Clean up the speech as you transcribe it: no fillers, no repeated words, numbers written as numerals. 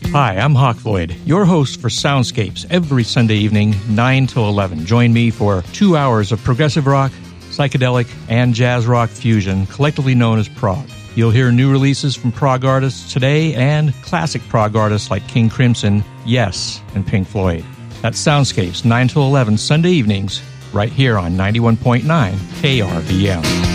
Hi, I'm Hawk Void, your host for Soundscapes every Sunday evening, 9 till 11. Join me for 2 hours of progressive rock, psychedelic, and jazz rock fusion, collectively known as prog. You'll hear new releases from prog artists today and classic prog artists like King Crimson, Yes, and Pink Floyd. That's Soundscapes, 9 till 11 Sunday evenings, right here on 91.9 KRVM.